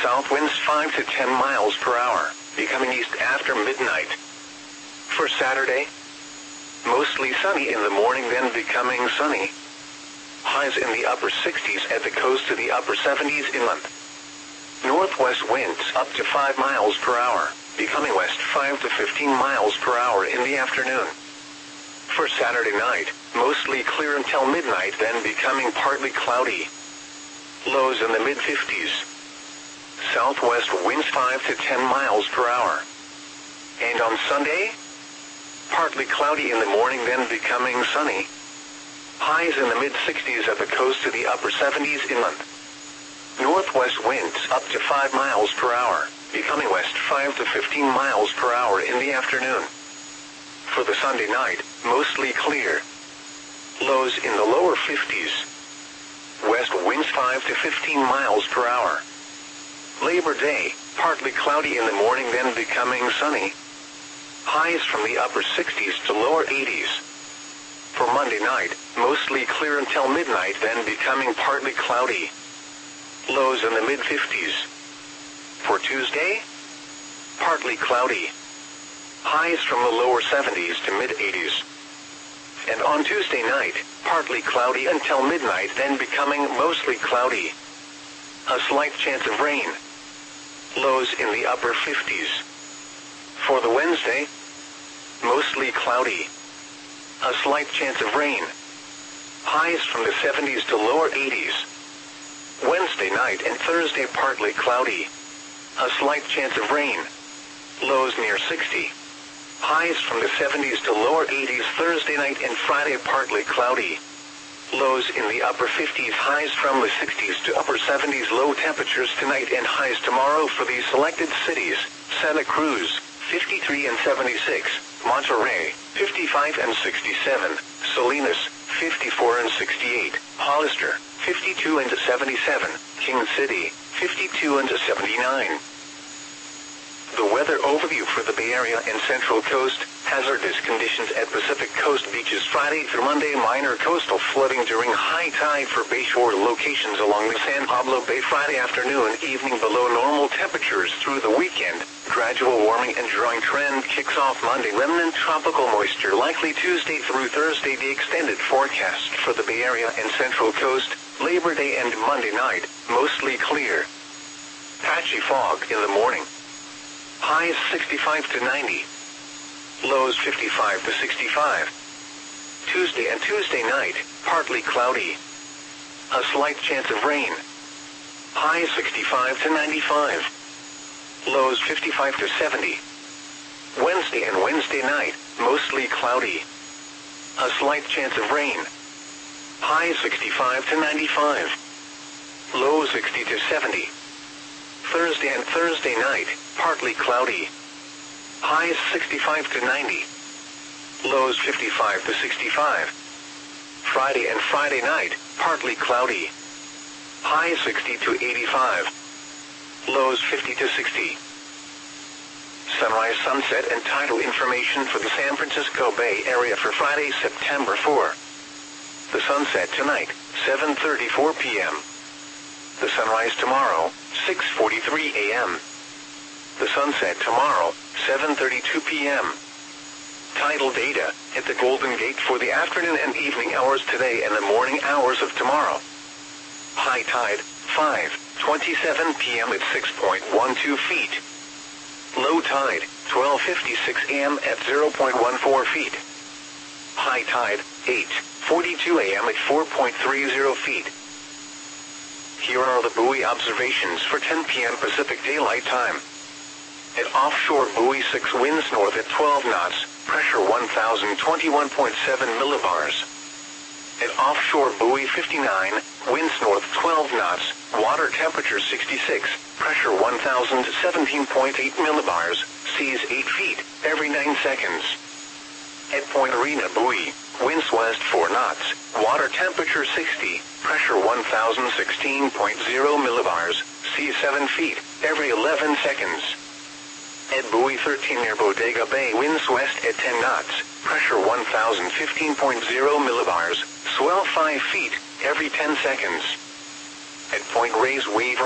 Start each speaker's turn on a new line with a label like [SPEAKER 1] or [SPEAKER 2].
[SPEAKER 1] south winds 5 to 10 miles per hour, becoming east after midnight. For Saturday, mostly sunny in the morning, then becoming sunny. Highs in the upper 60s at the coast to the upper 70s inland. Northwest winds up to 5 miles per hour, becoming west 5 to 15 miles per hour in the afternoon. For Saturday night, mostly clear until midnight, then becoming partly cloudy. Lows in the mid-50s. Southwest winds 5 to 10 miles per hour. And on Sunday, partly cloudy in the morning, then becoming sunny. Highs in the mid-60s at the coast to the upper 70s inland. Northwest winds up to 5 miles per hour, becoming west 5 to 15 miles per hour in the afternoon. For the Sunday night, mostly clear. Lows in the lower 50s. West winds 5 to 15 miles per hour. Labor Day, partly cloudy in the morning, then becoming sunny. Highs from the upper 60s to lower 80s. For Monday night, mostly clear until midnight, then becoming partly cloudy. Lows in the mid-50s. For Tuesday, partly cloudy. Highs from the lower 70s to mid-80s. And on Tuesday night, partly cloudy until midnight, then becoming mostly cloudy. A slight chance of rain. Lows in the upper 50s. For the Wednesday, mostly cloudy. A slight chance of rain. Highs from the 70s to lower 80s. Wednesday night and Thursday partly cloudy. A slight chance of rain. Lows near 60. Highs from the 70s to lower 80s Thursday night and Friday partly cloudy. Lows in the upper 50s, highs from the 60s to upper 70s. Low temperatures tonight and highs tomorrow for these selected cities: Santa Cruz, 53 and 76, Monterrey, 55 and 67, Salinas, 54 and 68, Hollister, 52 and 77, King City, 52 and 79. The weather overview for the Bay Area and Central Coast: hazardous conditions at Pacific Coast beaches Friday through Monday. Minor coastal flooding during high tide for bayshore locations along the San Pablo Bay. Friday afternoon, evening below normal temperatures through the weekend. Gradual warming and drying trend kicks off Monday. Remnant tropical moisture likely Tuesday through Thursday. The extended forecast for the Bay Area and Central Coast: Labor Day and Monday night, mostly clear. Patchy fog in the morning. Highs 65 to 90. Lows 55 to 65. Tuesday and Tuesday night, partly cloudy. A slight chance of rain. Highs 65 to 95. Lows 55 to 70. Wednesday and Wednesday night, mostly cloudy. A slight chance of rain. Highs 65 to 95. Lows 60 to 70. Thursday and Thursday night, partly cloudy. Highs 65 to 90. Lows 55 to 65. Friday and Friday night, partly cloudy. Highs 60 to 85. Lows 50 to 60. Sunrise, sunset, and tidal information for the San Francisco Bay Area for Friday, September 4. The sunset tonight, 7:34 p.m. The sunrise tomorrow, 6:43 a.m. The sunset tomorrow, 7:32 p.m. Tidal data at the Golden Gate for the afternoon and evening hours today and the morning hours of tomorrow. High tide, 5:27 p.m. at 6.12 feet. Low tide, 12:56 a.m. at 0.14 feet. High tide, 8:42 a.m. at 4.30 feet. Here are the buoy observations for 10 p.m. Pacific Daylight Time. At offshore buoy 6, winds north at 12 knots, pressure 1021.7 millibars. At offshore buoy 59, winds north 12 knots, water temperature 66, pressure 1017.8 millibars, seas 8 feet, every 9 seconds. At Point Arena buoy, winds west 4 knots, water temperature 60, pressure 1016.0 millibars, seas 7 feet, every 11 seconds. At buoy 13 near Bodega Bay, winds west at 10 knots, pressure 1015.0 millibars, swell 5 feet, every 10 seconds. At Point Reyes, wave